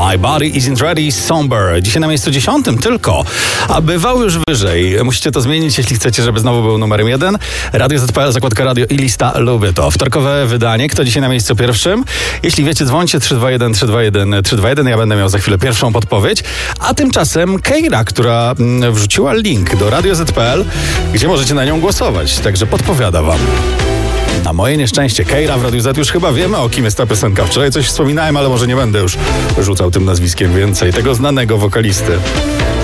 My Body Isn't Ready, Somber. Dzisiaj na miejscu 10 tylko, a bywał już wyżej. Musicie to zmienić, jeśli chcecie, żeby znowu był numerem 1. Radio ZPL, zakładka radio i lista Lubię to. Wtorkowe wydanie. Kto dzisiaj na miejscu pierwszym? Jeśli wiecie, dzwońcie 321 321 321. Ja będę miał za chwilę pierwszą podpowiedź. A tymczasem Keira, która wrzuciła link do Radio ZPL, gdzie możecie na nią głosować. Także podpowiada wam. Na moje nieszczęście Keira w Radiu Z, już chyba wiemy, o kim jest ta piosenka. Wczoraj coś wspominałem, ale może nie będę już rzucał tym nazwiskiem więcej. Tego znanego wokalisty.